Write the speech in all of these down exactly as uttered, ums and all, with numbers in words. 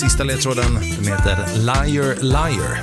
Sista ledtråden, den heter Liar Liar.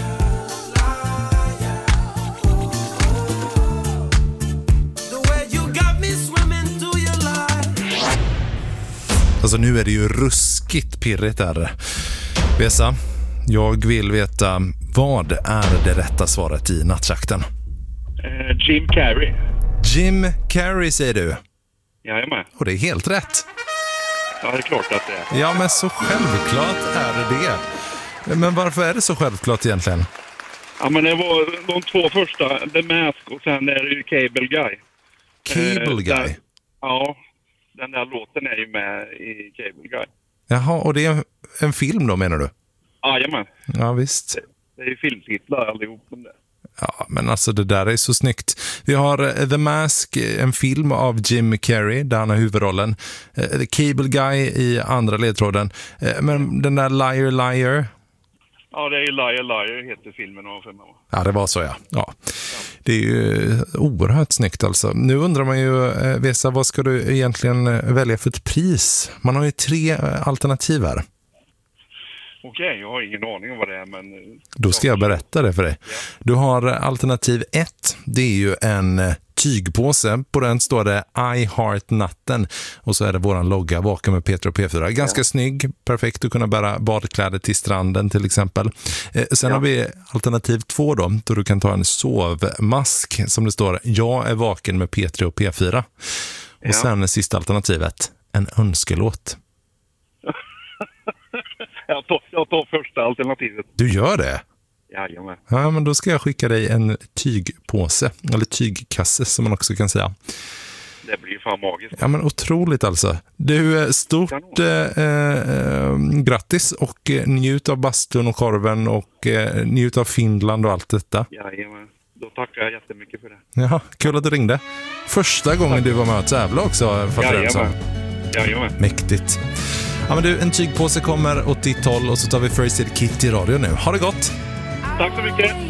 Alltså nu är det ju ruskigt pirrigt där. Vesa, jag vill veta, vad är det rätta svaret i nattjakten? Uh, Jim Carrey. Jim Carrey säger du. Jajamän. Och det är helt rätt. Ja, det är klart att det är. Ja, men så självklart är det det. Men varför är det så självklart egentligen? Ja, men det var de två första, The Mask och sen är det ju Cable Guy. Cable uh, Guy? Den, ja, den där låten är ju med i Cable Guy. Jaha, och det är en film då, menar du? Jajamän. Ja, visst. Det, det är ju filmtitlar allihop om det. Ja, men alltså det där är så snyggt. Vi har The Mask, en film av Jim Carrey där han har huvudrollen. The Cable Guy i andra ledtråden. Men den där Liar Liar... Ja, det är ju Liar Liar heter filmen. Ja, det var så, ja. ja. Det är ju oerhört snyggt alltså. Nu undrar man ju, Vesa, vad ska du egentligen välja för ett pris? Man har ju tre alternativ här. Okej, jag har ingen aning om vad det är, men... Då ska jag berätta det för dig. Du har alternativ ett, det är ju en tygpåse. På den står det I Heart Natten. Och så är det våran logga bakom med Peter och P fyra. Ganska ja. snygg, perfekt att kunna bära badkläder till stranden till exempel. Eh, sen ja. har vi alternativ två då, då du kan ta en sovmask som det står jag är vaken med P tre och P fyra. Och ja. sen sista alternativet, en önskelåt. Jag tar, jag tar första alternativet. Du gör det? Jajamän. Ja, men då ska jag skicka dig en tygpåse, eller tygkasse som man också kan säga. Det blir ju fan magiskt. Ja, men otroligt alltså. Du, stort eh, eh, grattis och eh, njut av bastun och korven och eh, njut av Finland och allt detta. Jajamän. Då tackar jag jättemycket för det. Ja, kul att du ringde. Första gången Tack. du var med att tävla också. Jajamän. Jajamän. Mäktigt. Ja, men du, en tygpåse kommer åt ditt håll och så tar vi First Aid Kit i radio nu. Ha det gott! Tack så mycket!